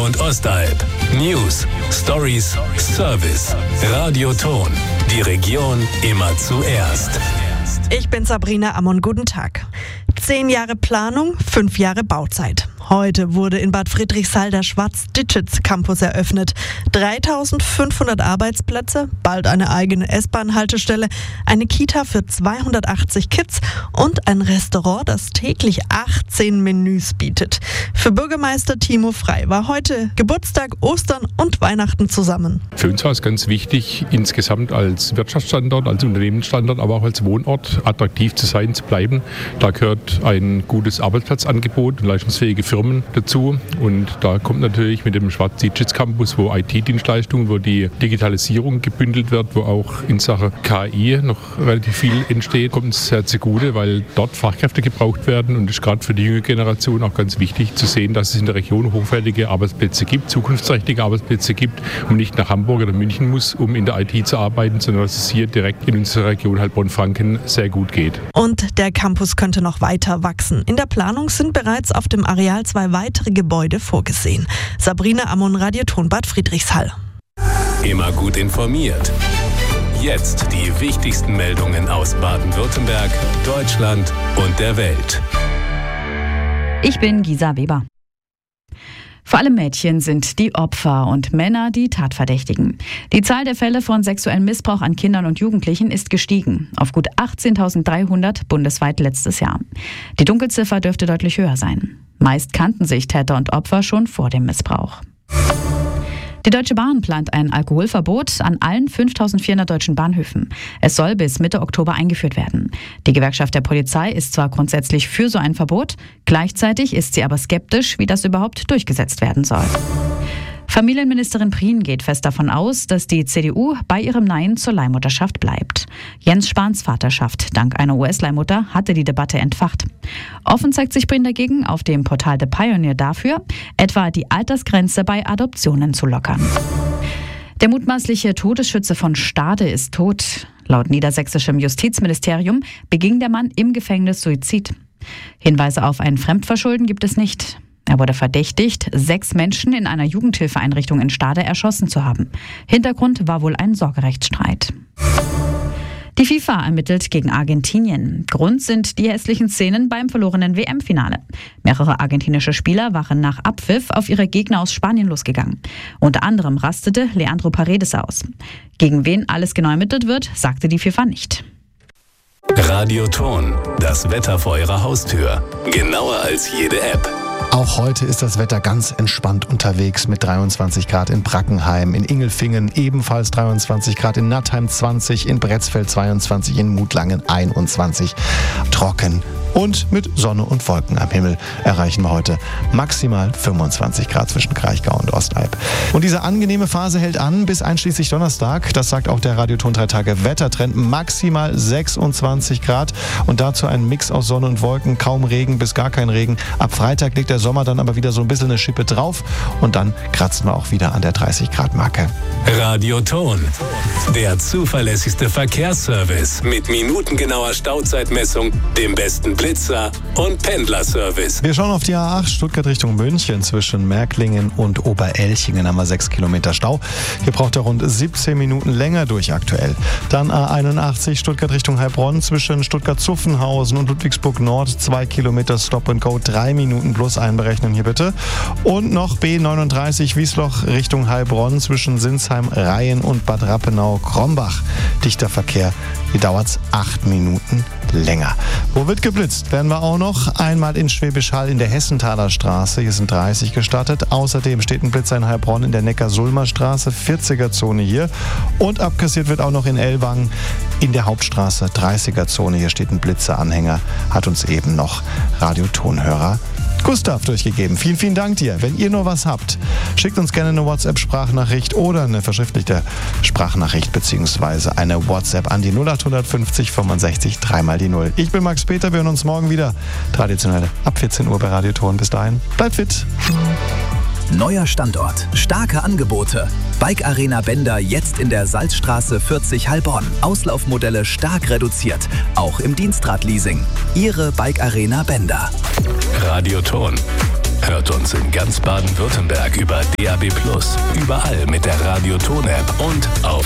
und Ostalb. News, Stories, Service. Radio Thon. Die Region immer zuerst. Ich bin Sabrina Ammon, guten Tag. 10 Jahre Planung, 5 Jahre Bauzeit. Heute wurde in Bad Friedrichshall der Schwarz-Ditschitz Campus eröffnet. 3.500 Arbeitsplätze, bald eine eigene S-Bahn-Haltestelle, eine Kita für 280 Kids und ein Restaurant, das täglich 18 Menüs bietet. Für Bürgermeister Timo Frey war heute Geburtstag, Ostern und Weihnachten zusammen. Für uns war es ganz wichtig, insgesamt als Wirtschaftsstandort, als Unternehmensstandort, aber auch als Wohnort attraktiv zu sein, zu bleiben. Da gehört ein gutes Arbeitsplatzangebot und leistungsfähige Firmen dazu. Und da kommt natürlich mit dem Schwarz-Ditschitz Campus, wo IT-Dienstleistungen, wo die Digitalisierung gebündelt wird, wo auch in Sachen KI noch relativ viel entsteht, kommt es sehr zugute, weil dort Fachkräfte gebraucht werden. Und es ist gerade für die junge Generation auch ganz wichtig zu sehen, dass es in der Region hochwertige Arbeitsplätze gibt, zukunftsträchtige Arbeitsplätze gibt und nicht nach Hamburg oder München muss, um in der IT zu arbeiten, sondern dass es hier direkt in unserer Region Heilbronn-Franken sehr gut geht. Und der Campus könnte noch weiter wachsen. In der Planung sind bereits auf dem Areal 2 weitere Gebäude vorgesehen. Sabrina Ammon, Radio Thon, Bad Friedrichshall. Immer gut informiert. Jetzt die wichtigsten Meldungen aus Baden-Württemberg, Deutschland und der Welt. Ich bin Gisa Weber. Vor allem Mädchen sind die Opfer und Männer die Tatverdächtigen. Die Zahl der Fälle von sexuellem Missbrauch an Kindern und Jugendlichen ist gestiegen, auf gut 18.300 bundesweit letztes Jahr. Die Dunkelziffer dürfte deutlich höher sein. Meist kannten sich Täter und Opfer schon vor dem Missbrauch. Die Deutsche Bahn plant ein Alkoholverbot an allen 5.400 deutschen Bahnhöfen. Es soll bis Mitte Oktober eingeführt werden. Die Gewerkschaft der Polizei ist zwar grundsätzlich für so ein Verbot, gleichzeitig ist sie aber skeptisch, wie das überhaupt durchgesetzt werden soll. Familienministerin Prien geht fest davon aus, dass die CDU bei ihrem Nein zur Leihmutterschaft bleibt. Jens Spahns Vaterschaft dank einer US-Leihmutter hatte die Debatte entfacht. Offen zeigt sich Prien dagegen auf dem Portal The Pioneer dafür, etwa die Altersgrenze bei Adoptionen zu lockern. Der mutmaßliche Todesschütze von Stade ist tot. Laut niedersächsischem Justizministerium beging der Mann im Gefängnis Suizid. Hinweise auf ein Fremdverschulden gibt es nicht. Er wurde verdächtigt, 6 Menschen in einer Jugendhilfeeinrichtung in Stade erschossen zu haben. Hintergrund war wohl ein Sorgerechtsstreit. Die FIFA ermittelt gegen Argentinien. Grund sind die hässlichen Szenen beim verlorenen WM-Finale. Mehrere argentinische Spieler waren nach Abpfiff auf ihre Gegner aus Spanien losgegangen. Unter anderem rastete Leandro Paredes aus. Gegen wen alles genau ermittelt wird, sagte die FIFA nicht. Radio Thon, das Wetter vor Ihrer Haustür. Genauer als jede App. Auch heute ist das Wetter ganz entspannt unterwegs mit 23 Grad in Brackenheim, in Ingelfingen ebenfalls 23 Grad, in Nattheim 20, in Bretzfeld 22, in Mutlangen 21. Trocken und mit Sonne und Wolken am Himmel erreichen wir heute maximal 25 Grad zwischen Kraichgau und Ostalb. Und diese angenehme Phase hält an bis einschließlich Donnerstag. Das sagt auch der Radio Thon 3 Tage Wettertrend. Maximal 26 Grad und dazu ein Mix aus Sonne und Wolken, kaum Regen bis gar kein Regen. Ab Freitag liegt der Sommer dann aber wieder so ein bisschen eine Schippe drauf und dann kratzen wir auch wieder an der 30 Grad Marke. Radio Thon, der zuverlässigste Verkehrsservice mit minutengenauer Stauzeitmessung, dem besten Blitzer und Pendlerservice. Wir schauen auf die A8 Stuttgart Richtung München. Zwischen Märklingen und Oberelchingen haben wir 6 Kilometer Stau. Hier braucht er rund 17 Minuten länger durch aktuell. Dann A81 Stuttgart Richtung Heilbronn. Zwischen Stuttgart-Zuffenhausen und Ludwigsburg Nord 2 Kilometer Stop and Go. 3 Minuten plus einberechnen hier bitte. Und noch B39 Wiesloch Richtung Heilbronn. Zwischen Sinsheim, Rayen und Bad Rappenau-Krombach. Dichter Verkehr. Hier dauert es 8 Minuten länger. Wo wird geblitzt? Werden wir auch noch. Einmal in Schwäbisch Hall in der Hessenthaler Straße. Hier sind 30 gestartet. Außerdem steht ein Blitzer in Heilbronn in der Neckar-Sulmer Straße. 40er-Zone hier. Und abkassiert wird auch noch in Ellwangen in der Hauptstraße. 30er-Zone. Hier steht ein Blitzeranhänger. Hat uns eben noch Radio-Tonhörer Gustav durchgegeben. Vielen, vielen Dank dir. Wenn ihr nur was habt, schickt uns gerne eine WhatsApp-Sprachnachricht oder eine verschriftlichte Sprachnachricht bzw. eine WhatsApp an die 0850 65 3 die 0. Ich bin Max Peter, wir hören uns morgen wieder. Traditionell ab 14 Uhr bei Radio Thon. Bis dahin, bleibt fit. Neuer Standort, starke Angebote. Bike Arena Bender jetzt in der Salzstraße 40 Heilbronn. Auslaufmodelle stark reduziert, auch im Dienstradleasing. Ihre Bike Arena Bender. Radio Thon, Hört uns in ganz Baden-Württemberg über DAB+, überall mit der Radio-Ton-App und auf